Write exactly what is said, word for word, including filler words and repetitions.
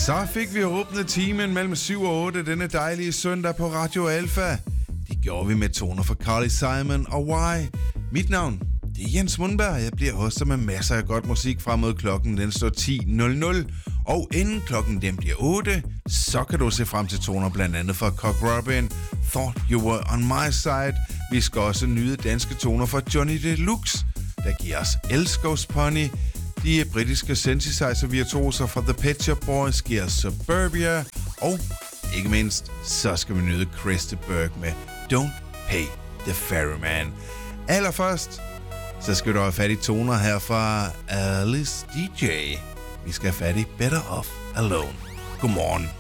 Så fik vi åbnet timen mellem syv og otte denne dejlige søndag på Radio Alfa. Det gjorde vi med toner fra Carly Simon og Why. Mit navn, det er Jens Mundberg. Jeg bliver hostet med masser af godt musik frem mod klokken. Den står ti nul nul. Og inden klokken den bliver otte, så kan du se frem til toner blandt andet fra Cock Robin, Thought You Were On My Side. Vi skal også nyde danske toner fra Johnny Deluxe, der giver os Elskovs Pony. De britiske synthesizer-virtuoser fra The Pet Shop Boys giver os Suburbia. Og ikke mindst, så skal vi nyde Chris de Burgh med Don't Pay the Ferryman. Allerførst, så skal du have fat i toner her fra Alice D J. Vi skal have fat i Better Off Alone. Godmorgen.